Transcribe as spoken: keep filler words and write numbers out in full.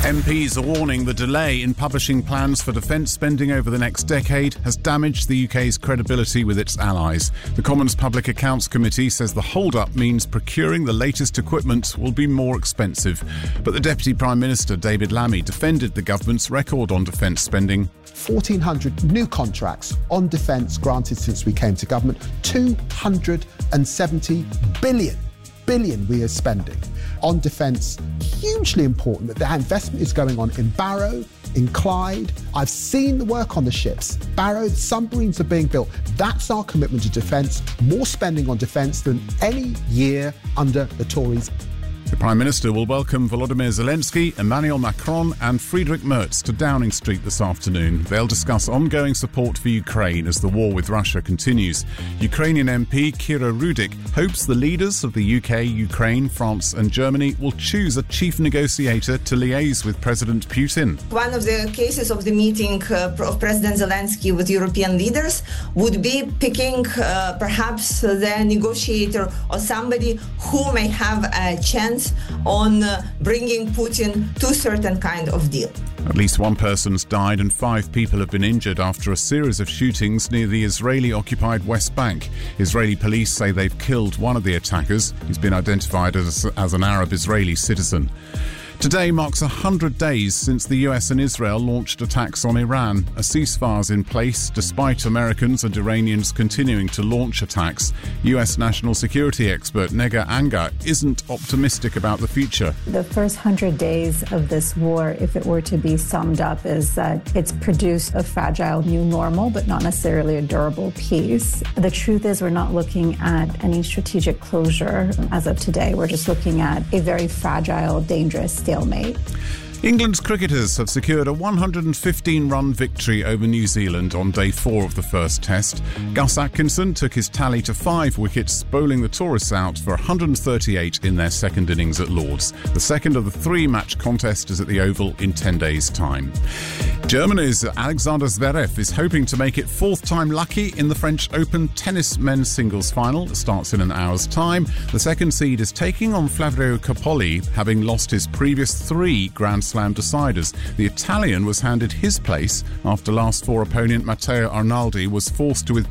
M Ps are warning the delay in publishing plans for defence spending over the next decade has damaged the U K's credibility with its allies. The Commons Public Accounts Committee says the hold-up means procuring the latest equipment will be more expensive. But the Deputy Prime Minister, David Lammy, defended the government's record on defence spending. fourteen hundred new contracts on defence granted since we came to government. two hundred seventy billion, billion we are spending on defence. Hugely important that that investment is going on in Barrow, in Clyde. I've seen the work on the ships. Barrow, submarines are being built. That's our commitment to defence. More spending on defence than any year under the Tories. The Prime Minister will welcome Volodymyr Zelensky, Emmanuel Macron and Friedrich Merz to Downing Street this afternoon. They'll discuss ongoing support for Ukraine as the war with Russia continues. Ukrainian M P Kira Rudik hopes the leaders of the U K, Ukraine, France and Germany will choose a chief negotiator to liaise with President Putin. One of the cases of the meeting uh, of President Zelensky with European leaders would be picking uh, perhaps the negotiator or somebody who may have a chance on uh, bringing Putin to a certain kind of deal. At least one person's died and five people have been injured after a series of shootings near the Israeli-occupied West Bank. Israeli police say they've killed one of the attackers. He's been identified as, as an Arab-Israeli citizen. Today marks one hundred days since the U S and Israel launched attacks on Iran. A ceasefire is in place despite Americans and Iranians continuing to launch attacks. U S national security expert Nega Anga isn't optimistic about the future. The first hundred days of this war, if it were to be summed up, is that it's produced a fragile new normal, but not necessarily a durable peace. The truth is we're not looking at any strategic closure as of today. We're just looking at a very fragile, dangerous stalemate. England's cricketers have secured a one hundred fifteen run victory over New Zealand on day four of the first test. Gus Atkinson took his tally to five wickets, bowling the tourists out for one hundred thirty-eight in their second innings at Lord's. The second of the three-match contest is at the Oval in ten days' time. Germany's Alexander Zverev is hoping to make it fourth time lucky in the French Open tennis men's singles final that starts in an hour's time. The second seed is taking on Flavio Coppoli, having lost his previous three Grand Slam deciders. The Italian was handed his place after last four opponent Matteo Arnaldi was forced to withdraw